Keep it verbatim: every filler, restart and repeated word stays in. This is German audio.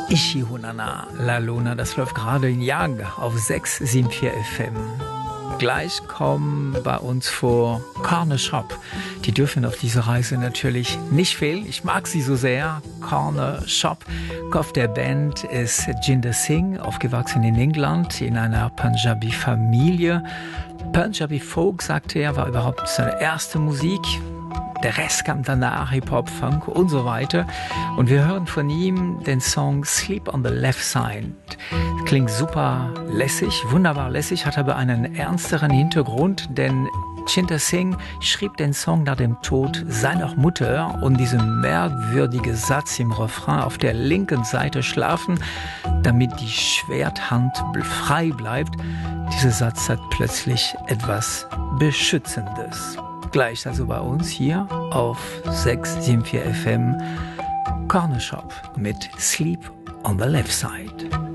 Ishi Hunana, La Luna, das läuft gerade in Young auf sechs Komma vier F M. Gleich kommen bei uns vor Corner Shop. Die dürfen auf dieser Reise natürlich nicht fehlen. Ich mag sie so sehr. Corner Shop. Kopf der Band ist Jinder Singh, aufgewachsen in England, in einer Punjabi-Familie. Punjabi Folk, sagte er, war überhaupt seine erste Musik. Der Rest kam danach, Hip-Hop, Funk und so weiter. Und wir hören von ihm den Song Sleep on the Left Side. Klingt super lässig, wunderbar lässig, hat aber einen ernsteren Hintergrund, denn Jinder Singh schrieb den Song nach dem Tod seiner Mutter und diesen merkwürdigen Satz im Refrain auf der linken Seite schlafen, damit die Schwerthand frei bleibt. Dieser Satz hat plötzlich etwas Beschützendes. Gleich also bei uns hier auf sechs Komma vier F M Corner Shop mit Sleep on the Left Side.